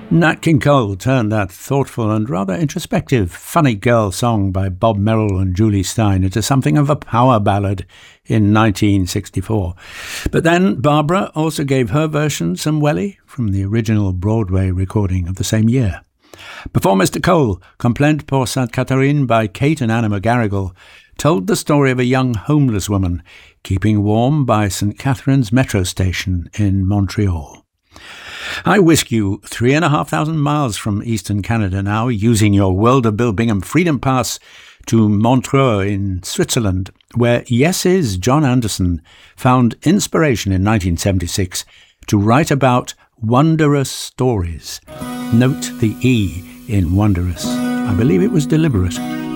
Nat King Cole turned that thoughtful and rather introspective Funny Girl song by Bob Merrill and Julie Stein into something of a power ballad in 1964. But then Barbara also gave her version some welly from the original Broadway recording of the same year. Before Mr. Cole, Complainte pour Sainte Catherine by Kate and Anna McGarrigle told the story of a young homeless woman keeping warm by St. Catherine's metro station in Montreal. I whisk you 3,500 miles from eastern Canada now, using your World of Bill Bingham Freedom Pass to Montreux in Switzerland, where Yes's John Anderson found inspiration in 1976 to write about wondrous stories. Note the E in wondrous. I believe it was deliberate.